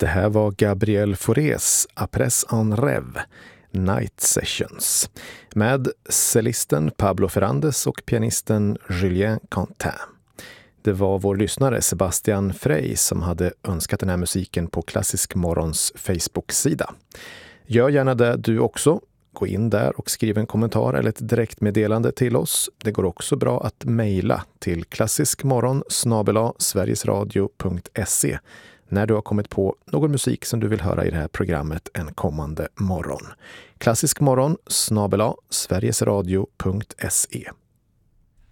Det här var Gabriel Faurés Après un rêve, Night Sessions, med cellisten Pablo Ferrandes och pianisten Julien Quentin. Det var vår lyssnare Sebastian Frey som hade önskat den här musiken på Klassisk Morgons Facebook-sida. Gör gärna det du också. Gå in där och skriv en kommentar eller ett direktmeddelande till oss. Det går också bra att mejla till klassiskmorgon@sverigesradio.se när du har kommit på någon musik som du vill höra i det här programmet en kommande morgon. klassiskmorgon@sverigesradio.se.